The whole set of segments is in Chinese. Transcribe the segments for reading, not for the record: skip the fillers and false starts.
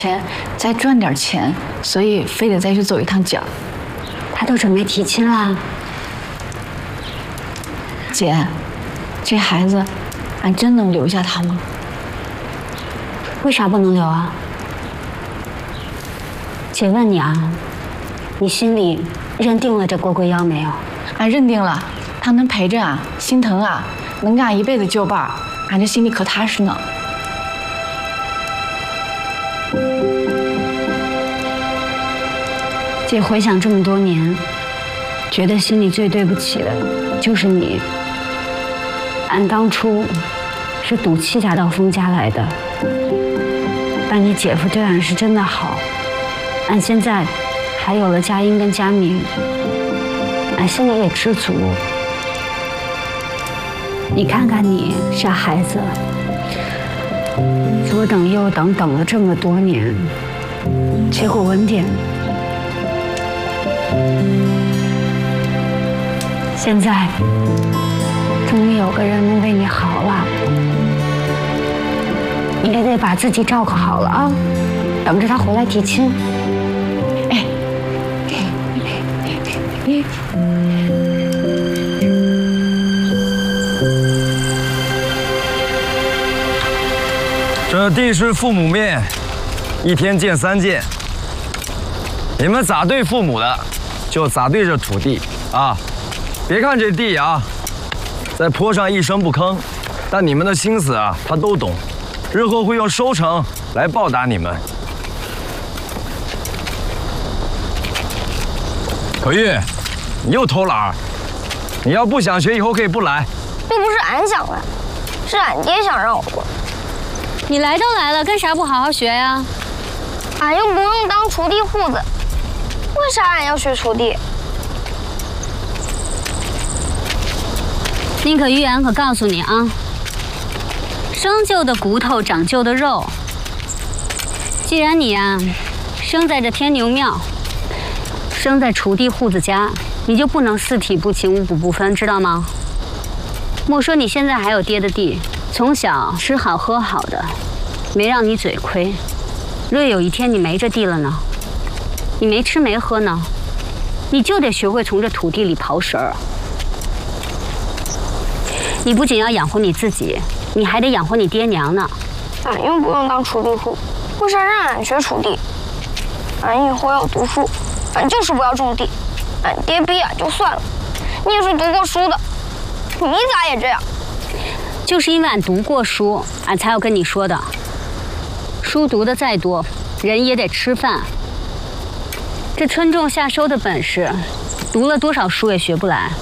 钱再赚点钱，所以非得再去走一趟脚。 他都准备提亲了。 姐，这孩子，俺真能留下他吗？ 为啥不能留啊？姐问你啊，你心里认定了这郭贵妖没有？ 俺认定了，他能陪着俺，心疼俺，能跟俺一辈子就伴，俺这心里可踏实呢。 姐回想这么多年，觉得心里最对不起的就是你。俺当初是赌气嫁到封家来的，但你姐夫对俺是真的好。俺现在还有了佳音跟佳明，俺心里也知足。你看看你傻孩子，左等右等，等了这么多年，结果文典现在终于有个人能为你好了，你也得把自己照顾好了啊！等着他回来提亲。哎， 这地是父母面，一天见3件。你们咋对父母的，就咋对这土地啊！别看这地啊，在坡上一声不吭，但你们的心思啊，他都懂，日后会用收成来报答你们。可玉，你又偷懒儿，你要不想学，以后可以不来。 又不是俺想来，是俺爹想让我过。 你来都来了，干啥不好好学呀？ 俺又不用当锄地户子，为啥俺要学锄地？ 宁可玉，俺可告诉你啊，生就的骨头，长就的肉。既然你啊，生在这天牛庙，生在锄地户子家，你就不能四体不勤，五谷不分，知道吗？莫说你现在还有爹的地，从小吃好喝好的，没让你嘴亏。若有一天你没这地了呢，你没吃没喝呢，你就得学会从这土地里刨食儿。你不仅要养活你自己，你还得养活你爹娘呢。 俺又不用当锄地户，为啥让俺学锄地？俺以后要读书，俺就是不要种地。俺爹逼俺就算了，你也是读过书的，你咋也这样？ 就是因为俺读过书，俺才要跟你说的。书读的再多，人也得吃饭。这春种夏收的本事，读了多少书也学不来。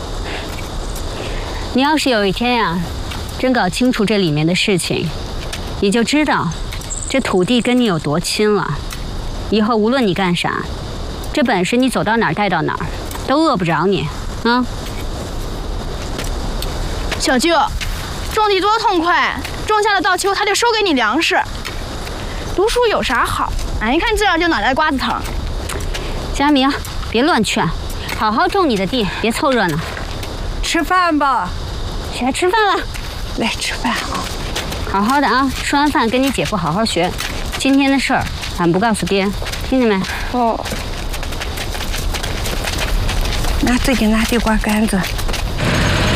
你要是有一天呀，真搞清楚这里面的事情，你就知道这土地跟你有多亲了。以后无论你干啥，这本事你走到哪儿带到哪儿，都饿不着你啊。 小舅，种地多痛快，种下了到秋他就收给你粮食。读书有啥好？俺一看这样就脑袋瓜子疼。 佳明，别乱劝，好好种你的地，别凑热闹。 吃饭吧。 起来吃饭了， 来吃饭啊！ 好好的啊，吃完饭跟你姐夫好好学。今天的事儿，俺不告诉爹，听见没？ 哦。拿这个拿地瓜干子。